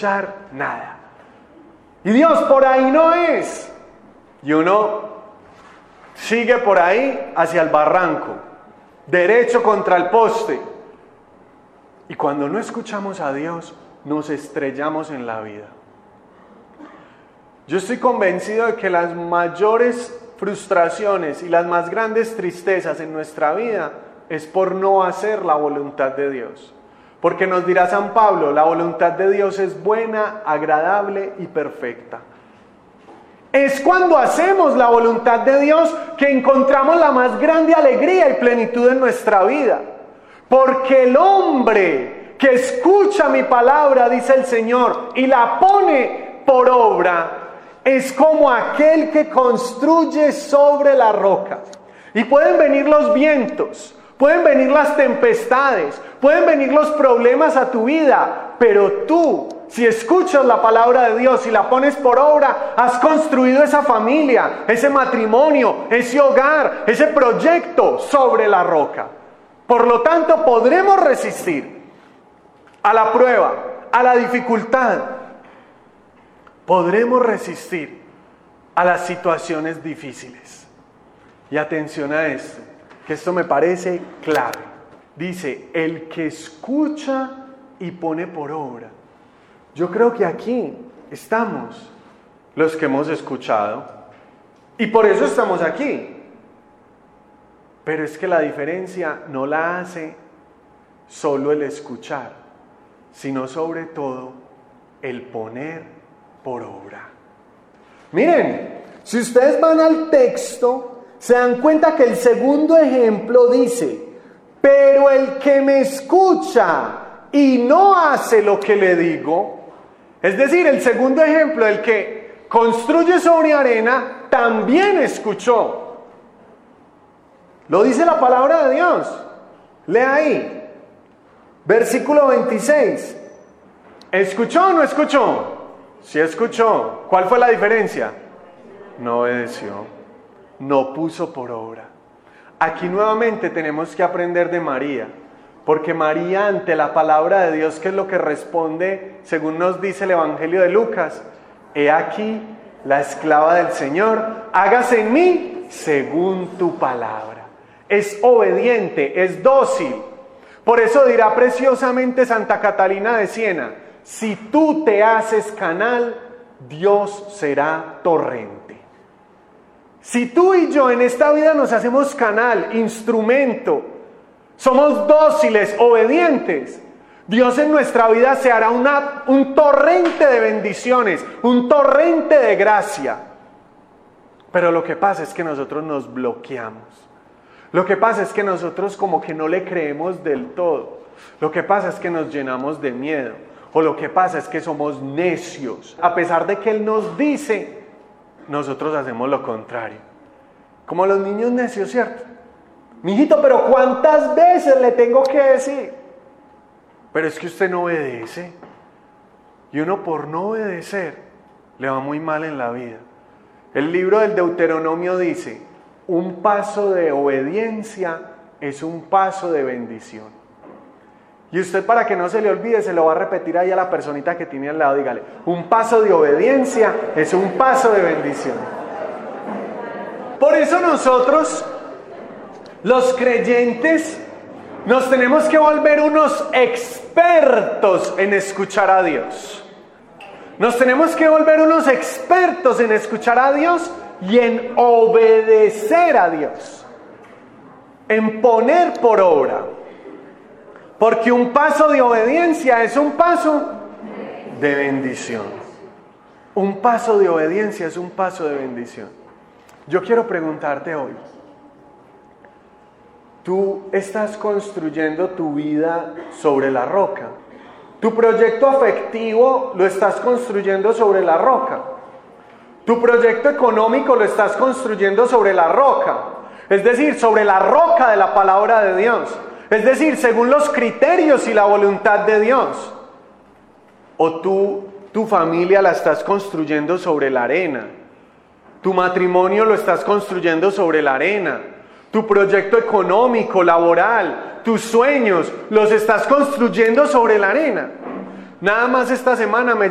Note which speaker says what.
Speaker 1: escuchar nada. Y Dios, por ahí no es. Y uno sigue por ahí hacia el barranco, derecho contra el poste. Y cuando no escuchamos a Dios, nos estrellamos en la vida. Yo estoy convencido de que las mayores frustraciones y las más grandes tristezas en nuestra vida es por no hacer la voluntad de Dios. Porque nos dirá San Pablo, la voluntad de Dios es buena, agradable y perfecta. Es cuando hacemos la voluntad de Dios que encontramos la más grande alegría y plenitud en nuestra vida. Porque el hombre que escucha mi palabra, dice el Señor, y la pone por obra, es como aquel que construye sobre la roca. Y pueden venir los vientos, pueden venir las tempestades, pueden venir los problemas a tu vida, pero tú, si escuchas la palabra de Dios y la pones por obra, has construido esa familia, ese matrimonio, ese hogar, ese proyecto sobre la roca. Por lo tanto, podremos resistir a la prueba, a la dificultad. Podremos resistir a las situaciones difíciles. Y atención a esto, que esto me parece clave. Dice, el que escucha y pone por obra. Yo creo que aquí estamos los que hemos escuchado. Y por eso estamos aquí. Pero es que la diferencia no la hace solo el escuchar, sino sobre todo el poner por obra. Miren, si ustedes van al texto, se dan cuenta que el segundo ejemplo dice, pero el que me escucha y no hace lo que le digo, es decir, el segundo ejemplo, el que construye sobre arena, también escuchó. Lo dice la palabra de Dios. Lea ahí. Versículo 26. ¿Escuchó o no escuchó? Sí escuchó. ¿Cuál fue la diferencia? No obedeció. No puso por obra. Aquí nuevamente tenemos que aprender de María. Porque María, ante la palabra de Dios, ¿qué es lo que responde? Según nos dice el Evangelio de Lucas. He aquí la esclava del Señor. Hágase en mí según tu palabra. Es obediente, es dócil. Por eso dirá preciosamente Santa Catalina de Siena, si tú te haces canal, Dios será torrente. Si tú y yo en esta vida nos hacemos canal, instrumento, somos dóciles, obedientes, Dios en nuestra vida se hará un torrente de bendiciones, un torrente de gracia. Pero lo que pasa es que nosotros nos bloqueamos. Lo que pasa es que nosotros como que no le creemos del todo. Lo que pasa es que nos llenamos de miedo. O lo que pasa es que somos necios. A pesar de que Él nos dice, nosotros hacemos lo contrario. Como los niños necios, ¿cierto? Mijito, pero ¿cuántas veces le tengo que decir? Pero es que usted no obedece. Y uno por no obedecer le va muy mal en la vida. El libro del Deuteronomio dice, un paso de obediencia es un paso de bendición. Y usted, para que no se le olvide, se lo va a repetir ahí a la personita que tiene al lado. Dígale, un paso de obediencia es un paso de bendición. Por eso nosotros, los creyentes, nos tenemos que volver unos expertos en escuchar a Dios. Nos tenemos que volver unos expertos en escuchar a Dios y en obedecer a Dios, en poner por obra, porque un paso de obediencia es un paso de bendición. Un paso de obediencia es un paso de bendición. Yo quiero preguntarte hoy, ¿tú estás construyendo tu vida sobre la roca? ¿Tu proyecto afectivo lo estás construyendo sobre la roca? Tu proyecto económico lo estás construyendo sobre la roca, es decir, sobre la roca de la palabra de Dios, es decir, según los criterios y la voluntad de Dios. O tu familia la estás construyendo sobre la arena, tu matrimonio lo estás construyendo sobre la arena, tu proyecto económico, laboral, tus sueños los estás construyendo sobre la arena. Nada más esta semana me